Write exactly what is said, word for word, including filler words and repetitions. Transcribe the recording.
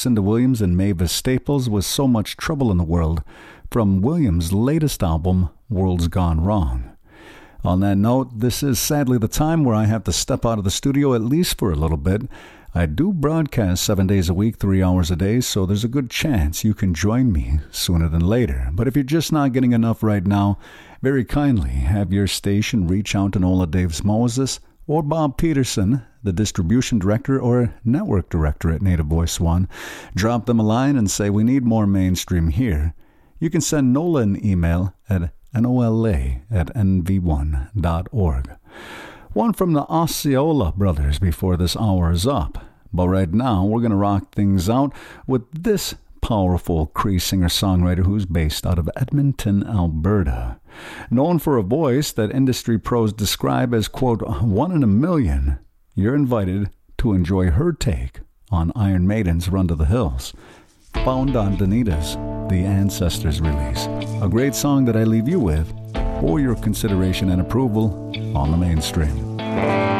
Cinda Williams and Mavis Staples with So Much Trouble in the World from Williams' latest album, World's Gone Wrong. On that note, this is sadly the time where I have to step out of the studio at least for a little bit. I do broadcast seven days a week, three hours a day, so there's a good chance you can join me sooner than later. But if you're just not getting enough right now, very kindly have your station reach out to Nola Davis Moses or Bob Peterson, the distribution director or network director at Native Voice One. Drop them a line and say, we need more mainstream here. You can send Nola an email at nola at n v one dot org. One from the Osceola brothers before this hour is up. But right now, we're going to rock things out with this powerful Cree singer-songwriter who's based out of Edmonton, Alberta. Known for a voice that industry pros describe as, quote, one in a million, you're invited to enjoy her take on Iron Maiden's Run to the Hills, found on Danita's The Ancestors release. A great song that I leave you with for your consideration and approval on the mainstream.